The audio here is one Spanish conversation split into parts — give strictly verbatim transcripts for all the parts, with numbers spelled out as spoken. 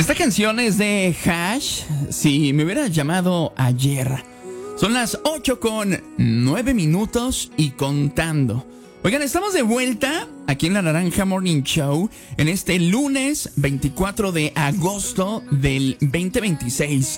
Esta canción es de Hash, Si me hubieras llamado ayer. Son las ocho con nueve minutos y contando. Oigan, estamos de vuelta aquí en La Naranja Morning Show en este lunes veinticuatro de agosto del veinte veintiséis.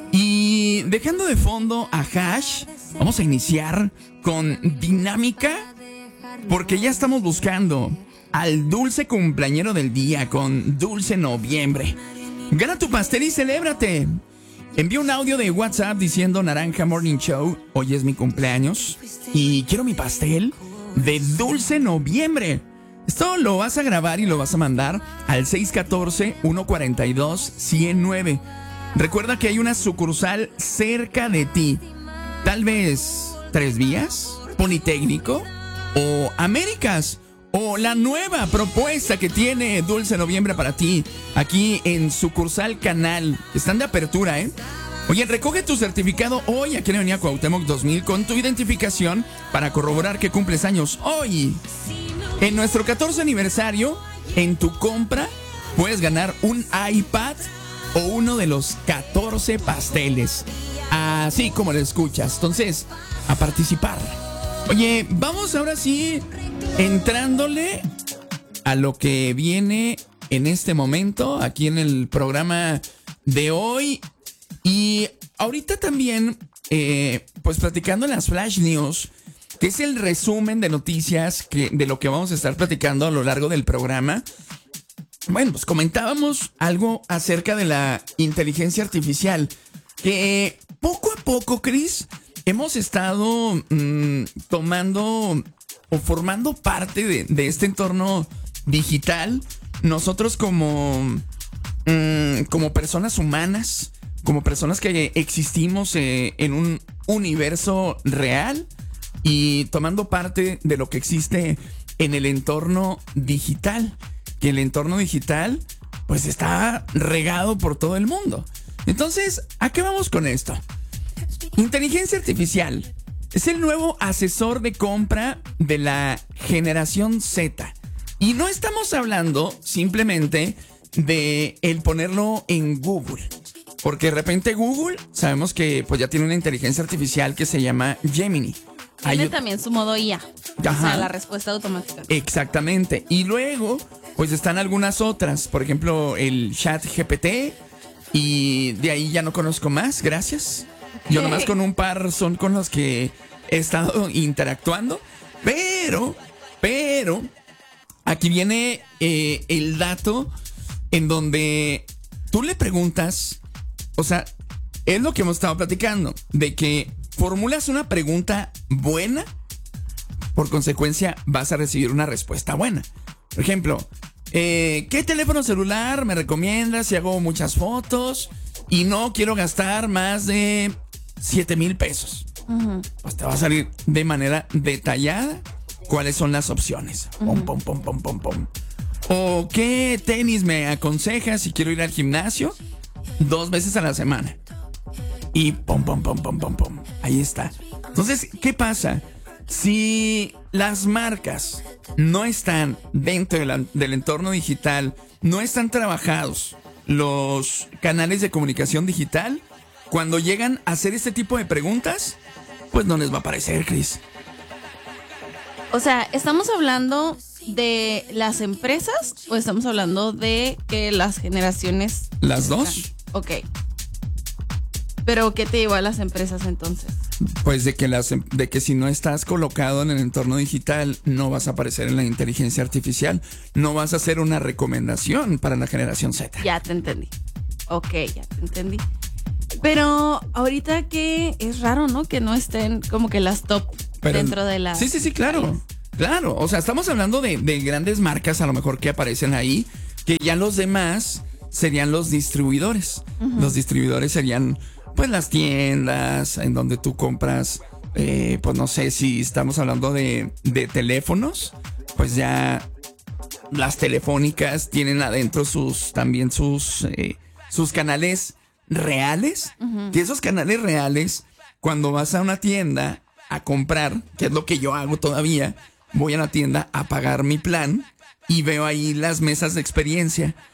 Y dejando de fondo a Hash, vamos a iniciar con dinámica porque ya estamos buscando al dulce cumpleañero del día con Dulce Noviembre. Gana tu pastel y celébrate. Envía un audio de WhatsApp diciendo Naranja Morning Show, hoy es mi cumpleaños y quiero mi pastel de Dulce Noviembre. Esto lo vas a grabar y lo vas a mandar al seis uno cuatro, uno cuatro dos, uno cero nueve. Recuerda que hay una sucursal cerca de ti. Tal vez Tres Vías, Politécnico o Américas. O la nueva propuesta que tiene Dulce Noviembre para ti, aquí en sucursal Canal. Están de apertura, ¿eh? Oye, recoge tu certificado hoy aquí en la Avenida Cuauhtémoc dos mil con tu identificación para corroborar que cumples años hoy. En nuestro catorce aniversario, en tu compra, puedes ganar un iPad o uno de los catorce pasteles. Así como lo escuchas. Entonces, a participar. Oye, vamos ahora sí entrándole a lo que viene en este momento aquí en el programa de hoy. Y ahorita también, eh, pues platicando en las Flash News, que es el resumen de noticias que, de lo que vamos a estar platicando a lo largo del programa. Bueno, pues comentábamos algo acerca de la inteligencia artificial, que poco a poco, Chris, hemos estado mmm, tomando o formando parte de, de este entorno digital. Nosotros como, mmm, como personas humanas, como personas que existimos eh, en un universo real y tomando parte de lo que existe en el entorno digital. Que el entorno digital pues está regado por todo el mundo. Entonces, ¿a qué vamos con esto? Inteligencia artificial es el nuevo asesor de compra de la generación Z. Y no estamos hablando simplemente de el ponerlo en Google. Porque de repente Google, sabemos que pues ya tiene una inteligencia artificial que se llama Gemini. Tiene Hay... también su modo I A. Ajá. O sea, la respuesta automática. Exactamente. Y luego, pues están algunas otras. Por ejemplo, el Chat G P T. Y de ahí ya no conozco más, gracias. Yo nomás con un par son con los que he estado interactuando. Pero, pero, aquí viene eh, el dato en donde tú le preguntas, o sea, es lo que hemos estado platicando, de que formulas una pregunta buena, por consecuencia vas a recibir una respuesta buena. Por ejemplo, eh, ¿qué teléfono celular me recomiendas si hago muchas fotos y no quiero gastar más de siete mil pesos? Uh-huh. Pues te va a salir de manera detallada cuáles son las opciones. Uh-huh. Pom, pom, pom, pom, pom, pom. ¿O qué tenis me aconsejas si quiero ir al gimnasio dos veces a la semana? Y pom, pom, pom, pom, pom, pom. Ahí está. Entonces, ¿qué pasa? Si las marcas no están dentro de la, del entorno digital, no están trabajados los canales de comunicación digital, cuando llegan a hacer este tipo de preguntas, pues no les va a aparecer, Chris. O sea, ¿estamos hablando de las empresas o estamos hablando de que las generaciones... Las dos. Ok. ¿Pero qué te llevó a las empresas entonces? Pues de que, las, de que si no estás colocado en el entorno digital, no vas a aparecer en la inteligencia artificial. No vas a hacer una recomendación para la generación Z. Ya te entendí. Ok, ya te entendí. Pero ahorita que es raro, ¿no? Que no estén como que las top Pero, dentro de la... Sí, sí, sí, claro. País. Claro, o sea, estamos hablando de, de grandes marcas a lo mejor que aparecen ahí, que ya los demás serían los distribuidores. Uh-huh. Los distribuidores serían... pues las tiendas en donde tú compras, eh, pues no sé si estamos hablando de, de teléfonos, pues ya las telefónicas tienen adentro sus también sus, eh, sus canales reales. Uh-huh. Que esos canales reales, cuando vas a una tienda a comprar, que es lo que yo hago todavía, voy a la tienda a pagar mi plan y veo ahí las mesas de experiencia.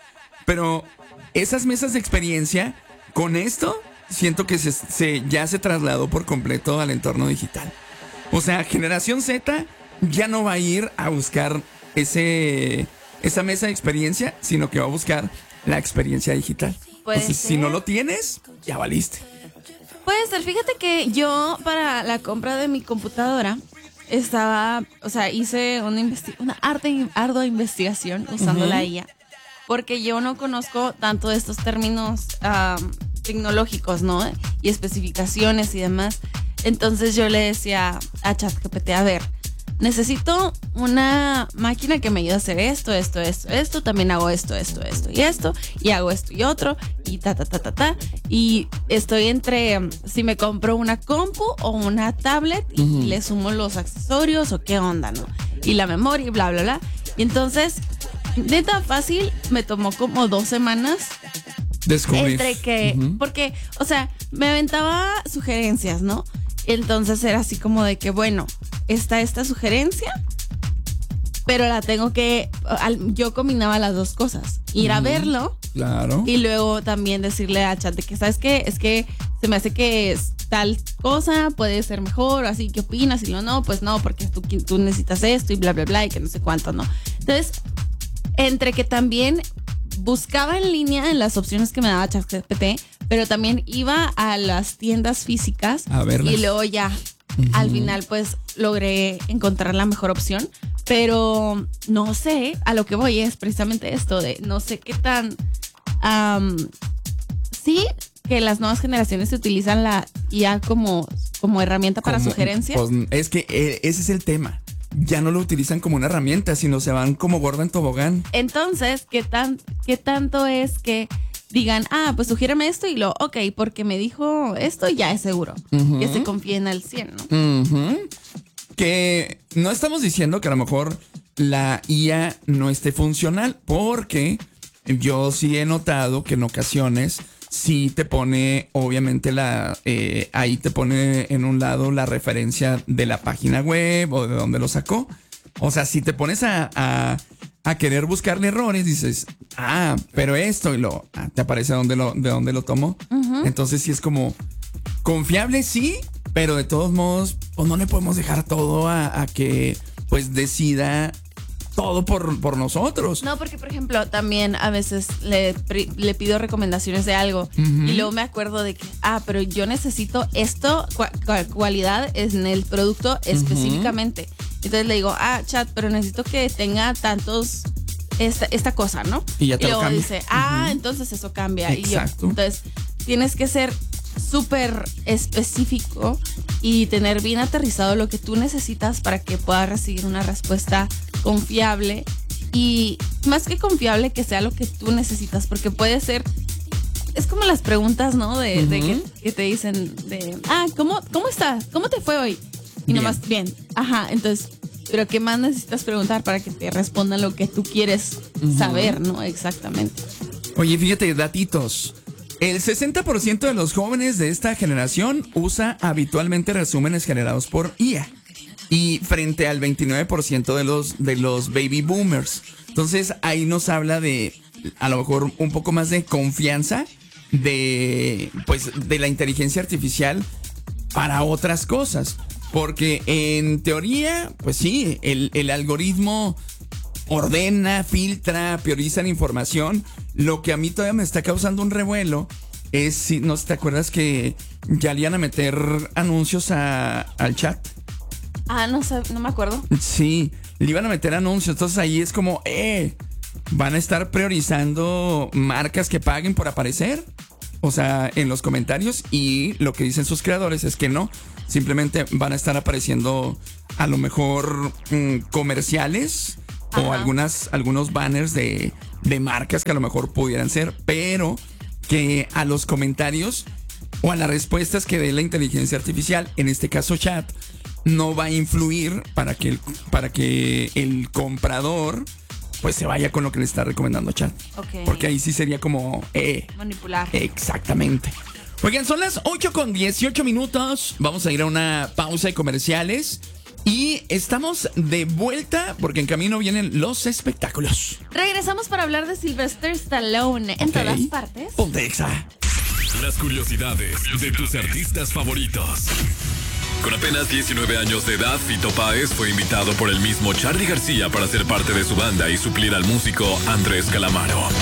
Pero esas mesas de experiencia, con esto, siento que se, se, ya se trasladó por completo al entorno digital. O sea, generación Z ya no va a ir a buscar ese, esa mesa de experiencia, sino que va a buscar la experiencia digital. Entonces, si no lo tienes, ya valiste. Puede ser. Fíjate que yo, para la compra de mi computadora, estaba, o sea, hice una, investi- una arte, ardua investigación usando uh-huh. la I A, porque yo no conozco tanto de estos términos um, tecnológicos, ¿no? Y especificaciones y demás. Entonces yo le decía a ChatGPT, a ver, necesito una máquina que me ayude a hacer esto, esto, esto, esto, también hago esto, esto, esto y esto, y hago esto y otro, y ta, ta, ta, ta, ta, y estoy entre si me compro una compu o una tablet y uh-huh. le sumo los accesorios o qué onda, ¿no? Y la memoria y bla, bla, bla. Y entonces, neta fácil, me tomó como dos semanas descubrir. Entre que, uh-huh. porque, o sea, me aventaba sugerencias, ¿no? Entonces era así como de que, bueno, está esta sugerencia, pero la tengo que, yo combinaba las dos cosas, ir uh-huh. a verlo, claro, y luego también decirle a Chat de que, ¿sabes qué? Es que se me hace que es tal cosa puede ser mejor, así, ¿qué opinas? Y lo no, pues no, porque tú, tú necesitas esto y bla, bla, bla, y que no sé cuánto, ¿no? Entonces, entre que también buscaba en línea en las opciones que me daba ChatGPT, pero también iba a las tiendas físicas a verlas. Y luego ya uh-huh. al final pues logré encontrar la mejor opción, pero no sé, a lo que voy es precisamente esto de no sé qué tan um, sí que las nuevas generaciones se utilizan la I A como, como herramienta para como, sugerencias. Pues, es que eh, ese es el tema. Ya no lo utilizan como una herramienta, sino se van como gorda en tobogán. Entonces, ¿qué tan, qué tanto es que digan, ah, pues sugiéreme esto y lo, ok, porque me dijo esto, ya es seguro. Uh-huh. Que se confíen al cien, ¿no? Uh-huh. Que no estamos diciendo que a lo mejor la I A no esté funcional, porque yo sí he notado que en ocasiones sí te pone, obviamente, la eh, ahí te pone en un lado la referencia de la página web o de dónde lo sacó. O sea, si te pones a, a, a querer buscarle errores, dices, ah, pero esto, y lo ah, te aparece dónde lo, de dónde lo tomó. Uh-huh. Entonces sí es como confiable, sí, pero de todos modos, pues no le podemos dejar todo a, a que pues decida todo por, por nosotros. No, porque por ejemplo también a veces le, le pido recomendaciones de algo uh-huh. y luego me acuerdo de que, ah, pero yo necesito esto, cu- cu- cualidad en el producto específicamente. Uh-huh. Entonces le digo, ah, chat, pero necesito que tenga tantos, esta, esta cosa, ¿no? Y ya te y lo luego cambia. dice, ah, uh-huh. entonces eso cambia. Exacto. Y yo, entonces tienes que ser súper específico y tener bien aterrizado lo que tú necesitas para que puedas recibir una respuesta confiable, y más que confiable, que sea lo que tú necesitas, porque puede ser, es como las preguntas, ¿no? De, uh-huh. de que, que te dicen de, ah, ¿cómo, cómo estás? ¿Cómo te fue hoy? Y bien. Nomás, bien. Ajá, entonces, pero ¿qué más necesitas preguntar para que te respondan lo que tú quieres uh-huh. saber, ¿no? Exactamente. Oye, fíjate, datitos. El sesenta por ciento de los jóvenes de esta generación usa habitualmente resúmenes generados por I A. Y frente al veintinueve por ciento de los, de los baby boomers. Entonces ahí nos habla de a lo mejor un poco más de confianza de, pues, de la inteligencia artificial para otras cosas. Porque en teoría, pues sí, el, el algoritmo ordena, filtra, prioriza la información. Lo que a mí todavía me está causando un revuelo es, si no te acuerdas que ya le iban a meter anuncios a, al chat. Ah, no sé, no me acuerdo. Sí, le iban a meter anuncios. Entonces ahí es como, eh, van a estar priorizando marcas que paguen por aparecer, o sea, en los comentarios. Y lo que dicen sus creadores es que no, simplemente van a estar apareciendo a lo mejor mmm, comerciales. Ajá. O algunas, algunos banners de, de marcas que a lo mejor pudieran ser, pero que a los comentarios o a las respuestas que dé la inteligencia artificial, en este caso chat, no va a influir para que el, para que el comprador pues se vaya con lo que le está recomendando chat. Okay. Porque ahí sí sería como eh, manipular. Exactamente. Oigan, son las ocho con dieciocho minutos. Vamos a ir a una pausa de comerciales. Y estamos de vuelta porque en camino vienen los espectáculos. Regresamos para hablar de Sylvester Stallone en Okay. todas partes. Ponte Exa. Las curiosidades de tus artistas favoritos. Con apenas diecinueve años de edad, Fito Páez fue invitado por el mismo Charly García para ser parte de su banda y suplir al músico Andrés Calamaro.